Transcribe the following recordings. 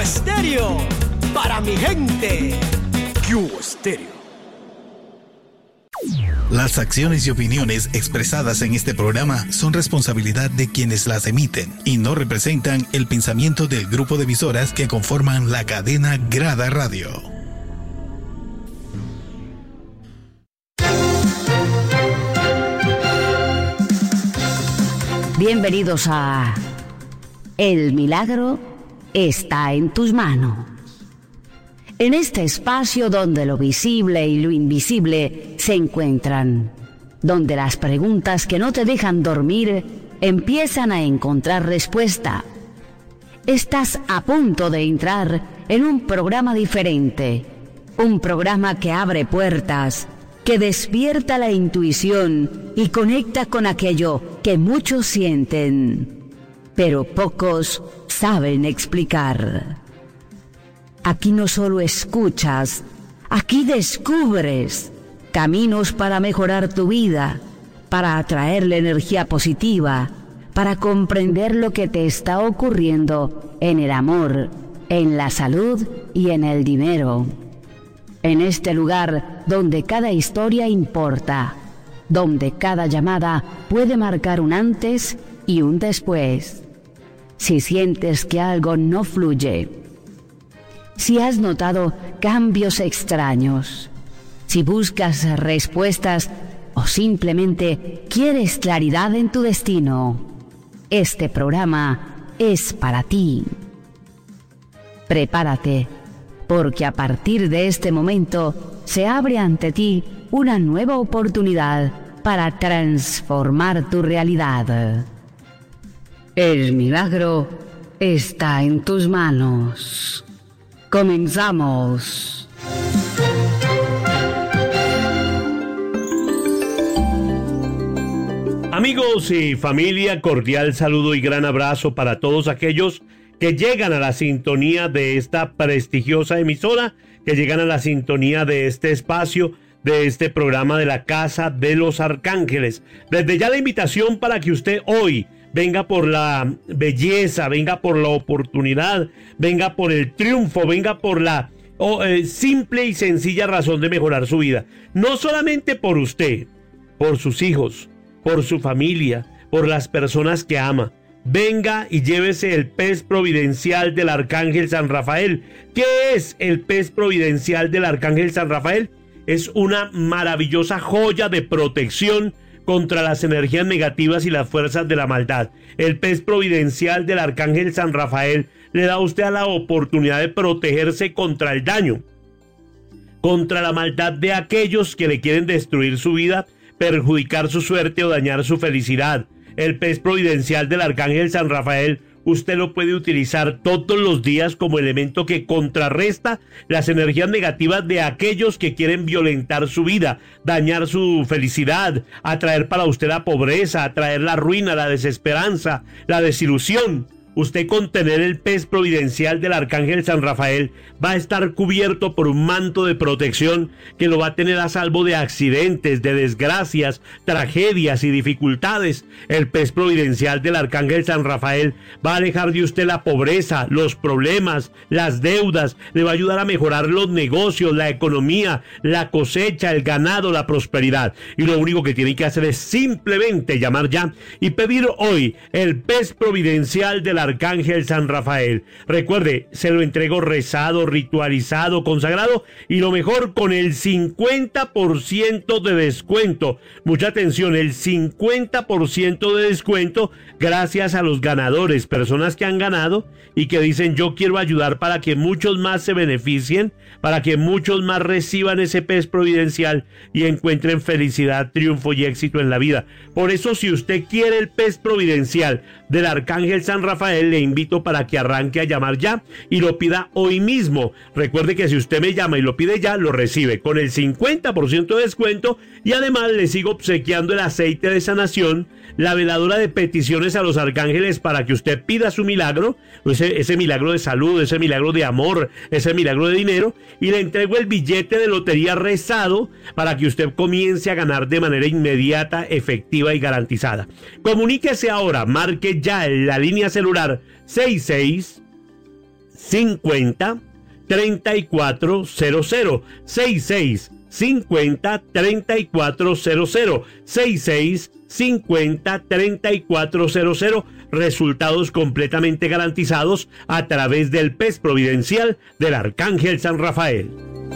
Estéreo, para mi gente. Cubo Estéreo. Las acciones y opiniones expresadas en este programa son responsabilidad de quienes las emiten y no representan el pensamiento del grupo de emisoras que conforman la cadena Grada Radio. Bienvenidos a El Milagro está en tus manos. En este espacio donde lo visible y lo invisible se encuentran, donde las preguntas que no te dejan dormir empiezan a encontrar respuesta. Estás a punto de entrar en un programa diferente, un programa que abre puertas, que despierta la intuición y conecta con aquello que muchos sienten, pero pocos saben explicar. Aquí no solo escuchas, aquí descubres caminos para mejorar tu vida, para atraer la energía positiva, para comprender lo que te está ocurriendo en el amor, en la salud y en el dinero. En este lugar donde cada historia importa, donde cada llamada puede marcar un antes y un después. Si sientes que algo no fluye, si has notado cambios extraños, si buscas respuestas o simplemente quieres claridad en tu destino, este programa es para ti. Prepárate, porque a partir de este momento se abre ante ti una nueva oportunidad para transformar tu realidad. El milagro está en tus manos. Comenzamos. Amigos y familia, cordial saludo y gran abrazo para todos aquellos que llegan a la sintonía de esta prestigiosa emisora, que llegan a la sintonía de este espacio, de este programa de la Casa de los Arcángeles. Desde ya la invitación para que usted hoy venga por la belleza, venga por la oportunidad, venga por el triunfo, venga por la simple y sencilla razón de mejorar su vida. No solamente por usted, por sus hijos, por su familia, por las personas que ama. Venga y llévese el pez providencial del Arcángel San Rafael. ¿Qué es el pez providencial del Arcángel San Rafael? Es una maravillosa joya de protección contra las energías negativas y las fuerzas de la maldad. El pez providencial del Arcángel San Rafael le da a usted la oportunidad de protegerse contra el daño, contra la maldad de aquellos que le quieren destruir su vida, perjudicar su suerte o dañar su felicidad. El pez providencial del Arcángel San Rafael usted lo puede utilizar todos los días como elemento que contrarresta las energías negativas de aquellos que quieren violentar su vida, dañar su felicidad, atraer para usted la pobreza, atraer la ruina, la desesperanza, la desilusión. Usted, con tener el pez providencial del Arcángel San Rafael, va a estar cubierto por un manto de protección que lo va a tener a salvo de accidentes, de desgracias, tragedias y dificultades. El pez providencial del Arcángel San Rafael va a alejar de usted la pobreza, los problemas, las deudas, le va a ayudar a mejorar los negocios, la economía, la cosecha, el ganado, la prosperidad. Y lo único que tiene que hacer es simplemente llamar ya y pedir hoy el pez providencial del Arcángel San Rafael. Recuerde, se lo entrego rezado, ritualizado, consagrado y lo mejor, con el 50% de descuento. Mucha atención, el 50% de descuento gracias a los ganadores, personas que han ganado y que dicen: yo quiero ayudar para que muchos más se beneficien, para que muchos más reciban ese pez providencial y encuentren felicidad, triunfo y éxito en la vida. Por eso, si usted quiere el pez providencial del Arcángel San Rafael, le invito para que arranque a llamar ya y lo pida hoy mismo. Recuerde que si usted me llama y lo pide ya, lo recibe con el 50% de descuento y además le sigo obsequiando el aceite de sanación, la veladora de peticiones a los arcángeles para que usted pida su milagro, ese milagro de salud, ese milagro de amor, ese milagro de dinero, y le entrego el billete de lotería rezado para que usted comience a ganar de manera inmediata, efectiva y garantizada. Comuníquese ahora, marque ya en la línea celular 66 50 3400 66 50 3400 66 50 3400. Resultados completamente garantizados a través del PES Providencial del Arcángel San Rafael.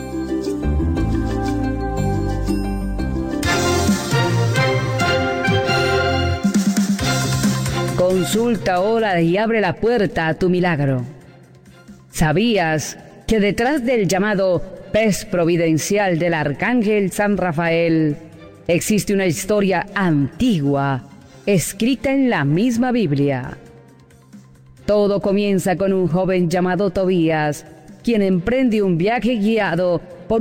Consulta ahora y abre la puerta a tu milagro. ¿Sabías que detrás del llamado PES Providencial del Arcángel San Rafael existe una historia antigua escrita en la misma Biblia? Todo comienza con un joven llamado Tobías, quien emprende un viaje guiado